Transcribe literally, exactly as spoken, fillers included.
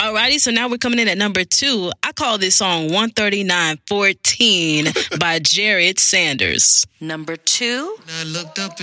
Alrighty, so now we're coming in at number two. I call this song one thirty-nine fourteen by Jared Sanders. Number two. I looked up